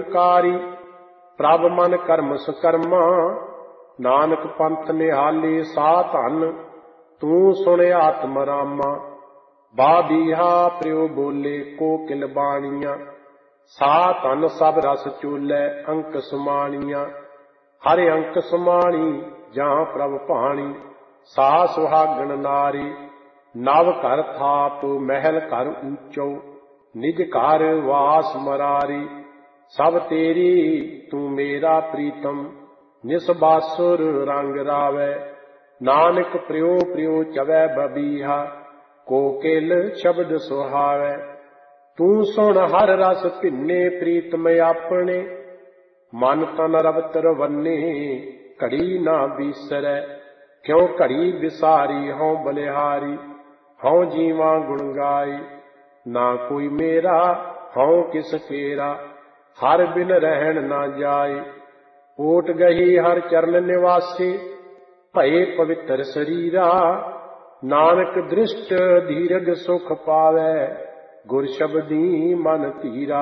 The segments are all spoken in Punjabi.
ਨਿਰੰਕਾਰੀ। ਪ੍ਰਭ ਮਨ ਕਰਮ ਸਕਰਮਾ, ਨਾਨਕ ਪੰਥ ਨਿਹਾਲੇ ਸਾ ਧਨ। ਤੂੰ ਸੁਣ ਆਤਮ ਰਾਮਾ, ਬਾਬੀਹਾ ਪ੍ਰਿਉ ਬੋਲੇ ਕੋਕਿਲ ਬਾਣੀਆਂ। ਸਾ ਧਨ ਸਭ ਰਸ ਚੂਲੈ ਅੰਕ ਸਮਾਣੀਆਂ। ਹਰਿ ਅੰਕ ਸਮਾਣੀ ਜਾਂ ਪ੍ਰਭ ਭਾਣੀ, ਸਾ ਸੁਹਾਗਣ ਨਾਰੀ। ਨਵ ਘਰ ਥਾਪ ਮਹਿਲ ਘਰ ਊਚੋ, ਨਿਜ ਘਰ ਵਾਸ ਮਰਾਰੀ। ਸਭ ਤੇਰੀ ਤੂੰ ਮੇਰਾ ਪ੍ਰੀਤਮ, ਨਿਸਬਾਸੁਰ ਰੰਗ ਰਾਵੈ। ਨਾਨਕ ਪ੍ਰਿਉ ਪ੍ਰਿਉ ਚਵੈ ਬਬੀਹਾ, ਕੋਕਿਲ ਸ਼ਬਦ ਸੁਹਾਵੈ। ਤੂੰ ਸੁਣ ਹਰ ਰਸ ਭਿੰਨੇ ਪ੍ਰੀਤਮ ਆਪਣੇ, ਮਨ ਤਨ ਰਵਤ ਰਵੰਨੇ ਘੜੀ ਨਾ ਬੀਸਰੈ। ਕਿਉ ਘੜੀ ਵਿਸਾਰੀ ਹਉ ਬਲਿਹਾਰੀ, ਹਉ ਜੀਵਾ ਗੁਣ ਗਾਈ। ਨਾ ਕੋਈ ਮੇਰਾ ਹਉ ਕਿਸ ਕੇਰਾ, ਹਰ ਬਿਨ ਰਹਿਣ ਨਾ ਜਾਏ। ਓਟ ਗਹੀ ਹਰ ਚਰਨ ਨਿਵਾਸੀ, ਭਏ ਪਵਿੱਤਰ ਸਰੀਰਾ। ਨਾਨਕ ਦ੍ਰਿਸ਼ਟ ਧੀਰਜ ਸੁਖ ਪਾਵੈ, ਗੁਰ ਸ਼ਬਦੀ ਮਨ ਧੀਰਾ।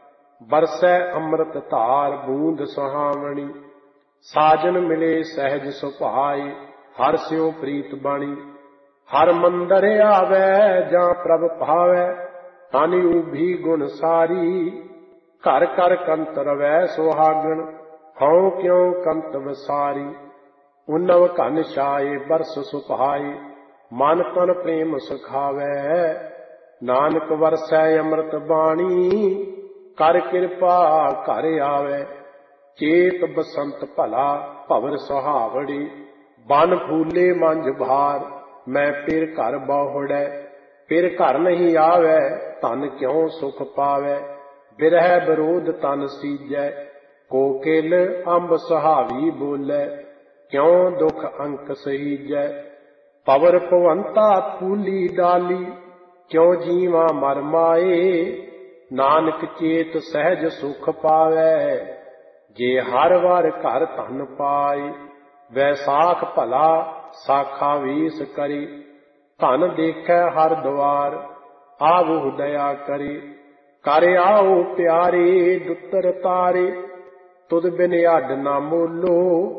ਬਰਸੈ ਅੰਮ੍ਰਿਤ ਧਾਰ ਬੂੰਦ ਸੁਹਾਵਣੀ, ਸਾਜਨ ਮਿਲੇ ਸਹਿਜ ਸੁਭਾਏ। ਹਰ ਸਿਉ ਪ੍ਰੀਤ ਬਾਣੀ, ਹਰ ਮੰਦਰ ਆਵੈ ਜਾਂ ਪ੍ਰਭ ਭਾਵੈ। ਤਨ ਊਭੀ ਗੁਣ ਸਾਰੀ, ਘਰ ਘਰ ਕੰਤ ਰਵੈ ਸੁਹਾਗਣ। ਹਉ ਕਿਉ ਕੰਤ ਵਸਾਰੀ, ਉਨਵ ਘਨ ਛਾਏ ਬਰਸ ਸੁਭਾਏ। ਮਨ ਤਨ ਪ੍ਰੇਮ ਸੁਖਾਵੈ, ਨਾਨਕ ਵਰਸੈ ਅੰਮ੍ਰਿਤ ਬਾਣੀ। ਕਰ ਕਿਰਪਾ ਘਰ ਆਵੈ, ਚੇਤ ਬਸੰਤ ਭਲਾ ਭਵਰ ਸੁਹਾਵੜੀ। ਬਨ ਫੂਲੇ ਮੰਝ ਭਾਰ, ਮੈਂ ਫਿਰ ਘਰ ਬਹੁੜੈ। ਫਿਰ ਘਰ ਨਹੀਂ ਆਵੈ, ਧਨ ਕਿਉ ਸੁਖ ਪਾਵੈ। ਬਿਰਹਿ ਵਿਰੋਧ ਤਨ ਸੀਜੈ, ਕੋਕਿਲ ਅੰਬ ਸੁਹਾਵੀ ਬੋਲੇ। ਕਿਉ ਦੁਖ ਅੰਕ ਸਹੀਜੈ, ਪਵਰ ਭਵੰਤਾ ਫੂਲੀ ਡਾਲੀ। ਕਿਉ ਜੀਵਾ ਮਰ ਮਾਏ, ਨਾਨਕ ਚੇਤ ਸਹਿਜ ਸੁਖ ਪਾਵੈ। ਜੇ ਹਰ ਵਾਰ ਘਰ ਧਨ ਪਾਏ, ਵੈਸਾਖ ਭਲਾ ਸਾਖਾ ਵੀਸ ਕਰੀ। ਧਨ ਦੇਖੈ ਹਰ ਦੁਆਰ, ਆਵਹੁ ਦਇਆ ਕਰੀ। ਕਰ ਆਓ ਪਿਆਰੇ ਦੁੱਤਰ ਤਾਰੇ, ਤੁਧ ਬਿਨ ਅੱਡ ਨਾ ਮੋਲੋ।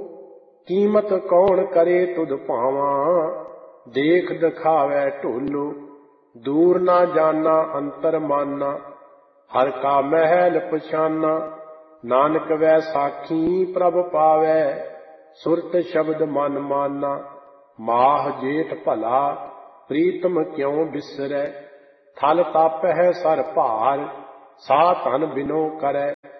ਕੀਮਤ ਕੌਣ ਕਰੇ ਤੁਧ ਭਾਵਾਂ, ਦੇਖ ਦਿਖਾਵੈ ਢੋਲੋ। ਦੂਰ ਨਾ ਜਾਨਾ ਅੰਤਰ ਮਾਨਾ, ਹਰ ਕਾ ਮਹਿਲ ਪਛਾਨਾ। ਨਾਨਕ ਵੈਸਾਖੀ ਪ੍ਰਭ ਪਾਵੈ, ਸੁਰਤ ਸ਼ਬਦ ਮਨ ਮਾਨਾ। ਮਾਹ ਜੇਠ ਭਲਾ ਪ੍ਰੀਤਮ ਕਿਉ ਬਿਸਰੈ, ਥਲ ਤਾਪਹਿ ਸਰ ਭਾਰ। ਸਾ ਧਨ ਬਿਨੋ ਕਰੈ,